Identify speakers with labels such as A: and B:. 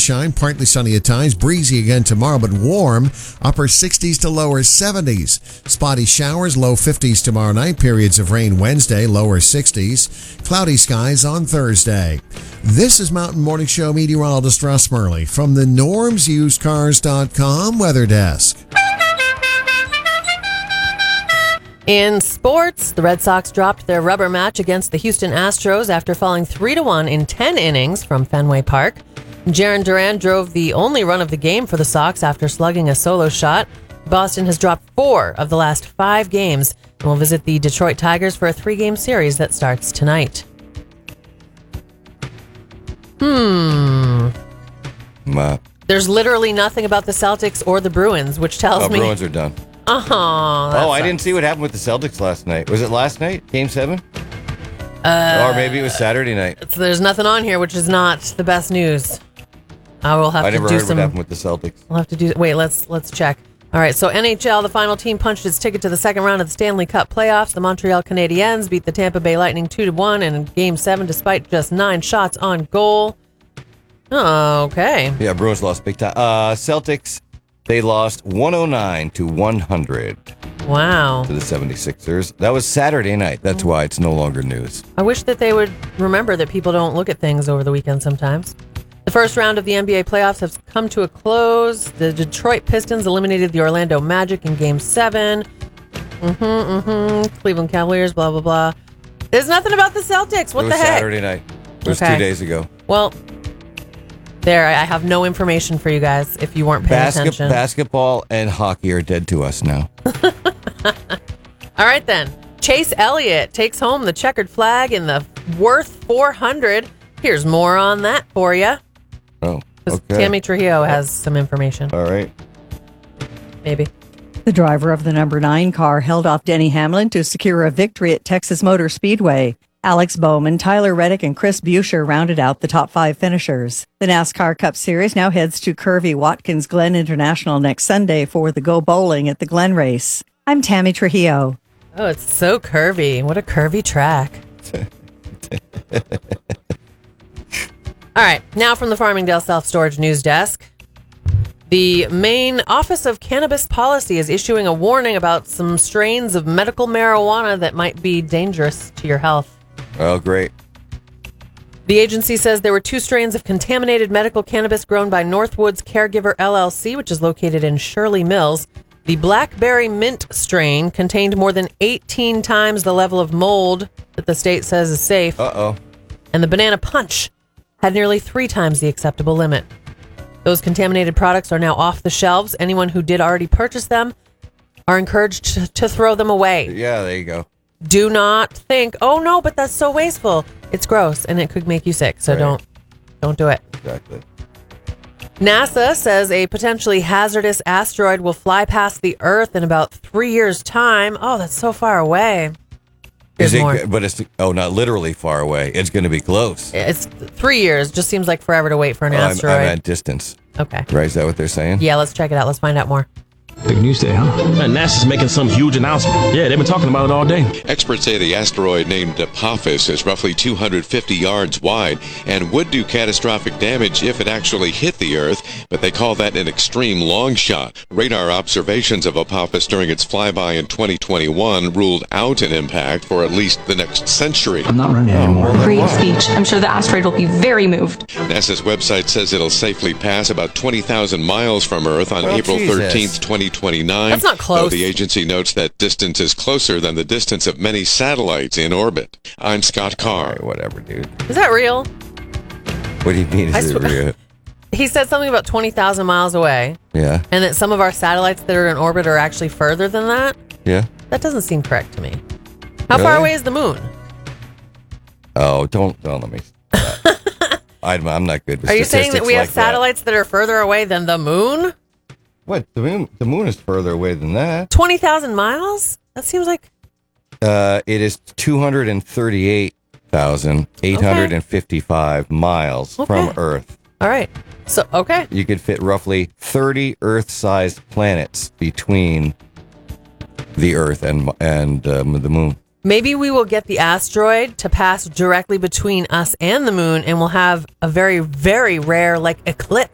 A: sunshine, partly sunny at times, breezy again tomorrow, but warm, upper 60s to lower 70s. Spotty showers, low 50s tomorrow night, periods of rain Wednesday, lower 60s. Cloudy skies on Thursday. This is Mountain Morning Show meteorologist Russ Murley from the normsusedcars.com weather desk.
B: In sports, the Red Sox dropped their rubber match against the Houston Astros after falling 3-1 in 10 innings from Fenway Park. Jarren Duran drove the only run of the game for the Sox after slugging a solo shot. Boston has dropped 4 of the last 5 games and will visit the Detroit Tigers for a 3-game series that starts tonight. There's literally nothing about the Celtics or the Bruins, which tells me...
C: Bruins are done. I didn't see what happened with the Celtics last night. Was it last night? Game 7? Or maybe it was Saturday night.
B: So there's nothing on here, which is not the best news. I will have to do
C: never heard what happened with the Celtics.
B: We'll have to do... Wait, let's check. All right, so NHL, the final team punched its ticket to the second round of the Stanley Cup playoffs. The Montreal Canadiens beat the Tampa Bay Lightning 2-1 in Game 7 despite just 9 shots on goal. Okay.
C: Yeah, Bruins lost big time. Celtics, they lost 109-100.
B: Wow.
C: To the 76ers. That was Saturday night. That's why it's no longer news.
B: I wish that they would remember that people don't look at things over the weekend sometimes. The first round of the NBA playoffs has come to a close. The Detroit Pistons eliminated the Orlando Magic in Game 7. Cleveland Cavaliers, blah, blah, blah. There's nothing about the Celtics. What the heck?
C: Saturday night. It was 2 days ago.
B: Well, there, I have no information for you guys if you weren't paying attention.
C: Basketball and hockey are dead to us now.
B: All right, then. Chase Elliott takes home the checkered flag in the Worth 400. Here's more on that for you.
C: Oh, okay.
B: Tammy Trujillo has some information.
C: All right.
B: Maybe.
D: The driver of the number 9 car held off Denny Hamlin to secure a victory at Texas Motor Speedway. Alex Bowman, Tyler Reddick, and Chris Buescher rounded out the top 5 finishers. The NASCAR Cup Series now heads to Curvy Watkins Glen International next Sunday for the Go Bowling at the Glen Race. I'm Tammy Trujillo.
B: Oh, it's so curvy. What a curvy track. All right, now from the Farmingdale Self-Storage News Desk. The Maine Office of Cannabis Policy is issuing a warning about some strains of medical marijuana that might be dangerous to your health.
C: Oh, great.
B: The agency says there were 2 strains of contaminated medical cannabis grown by Northwoods Caregiver LLC, which is located in Shirley Mills. The Blackberry Mint strain contained more than 18 times the level of mold that the state says is safe.
C: Uh-oh.
B: And the Banana Punch had nearly 3 times the acceptable limit. Those contaminated products are now off the shelves. Anyone who did already purchase them are encouraged to throw them away.
C: Yeah, there you go.
B: Do not think, oh no, but that's so wasteful. It's gross and it could make you sick. So
C: right.
B: don't do it.
C: Exactly.
B: NASA says a potentially hazardous asteroid will fly past the Earth in about 3 years' time. Oh, that's so far away.
C: Is it? But it's not literally far away. It's going to be close.
B: It's 3 years. Just seems like forever to wait for an asteroid.
C: I'm at distance.
B: Okay.
C: Right? Is that what they're saying?
B: Yeah, let's check it out. Let's find out more.
E: Big news day, huh? Man, NASA's making some huge announcement. Yeah, they've been talking about it all day.
F: Experts say the asteroid named Apophis is roughly 250 yards wide and would do catastrophic damage if it actually hit the Earth, but they call that an extreme long shot. Radar observations of Apophis during its flyby in 2021 ruled out an impact for at least the next century.
E: I'm not running anymore.
G: Great speech. I'm sure the asteroid will be very moved.
F: NASA's website says it'll safely pass about 20,000 miles from Earth on April 13th, 2029.
B: That's not close.
F: Though the agency notes that distance is closer than the distance of many satellites in orbit. I'm Scott Carr.
C: Right, whatever, dude.
B: Is that real?
C: What do you mean is it real?
B: He said something about 20,000 miles away.
C: Yeah.
B: And that some of our satellites that are in orbit are actually further than that.
C: Yeah.
B: That doesn't seem correct to me. How far away is the moon?
C: Oh, don't let me. I'm not good with statistics.
B: Are you saying that we have
C: like
B: satellites that are further away than the moon?
C: What? The moon is further away than that.
B: 20,000 miles? That seems like...
C: It is 238,855 miles from Earth.
B: All right. So, okay.
C: You could fit roughly 30 Earth-sized planets between the Earth and the moon.
B: Maybe we will get the asteroid to pass directly between us and the moon, and we'll have a very, very rare eclipse.